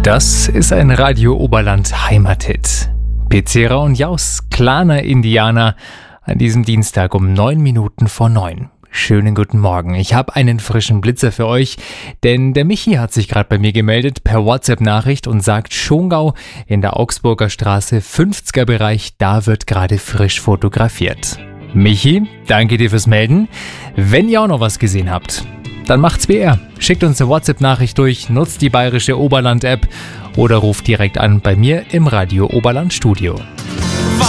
Das ist ein Radio Oberland Heimathit. Pezera und Jaus, kleiner Indianer, an diesem Dienstag um 9 Minuten vor 9. Schönen guten Morgen. Ich habe einen frischen Blitzer für euch, denn der Michi hat sich gerade bei mir gemeldet per WhatsApp-Nachricht und sagt, Schongau in der Augsburger Straße 50er Bereich, da wird gerade frisch fotografiert. Michi, danke dir fürs Melden. Wenn ihr auch noch was gesehen habt, dann macht's wie er. Schickt uns eine WhatsApp-Nachricht durch, nutzt die bayerische Oberland-App oder ruft direkt an bei mir im Radio Oberland Studio.